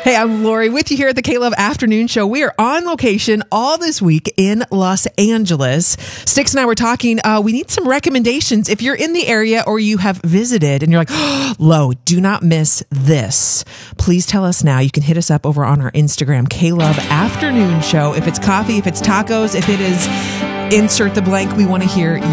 Hey, I'm Lori with you here at the K-Love Afternoon Show. We are on location all this week in Los Angeles. Sticks and I were talking. We need some recommendations. If you're in the area or you have visited and you're like, oh, Lo, do not miss this. Please tell us now. You can hit us up over on our Instagram, K-Love Afternoon Show. If it's coffee, if it's tacos, if it is insert the blank, we want to hear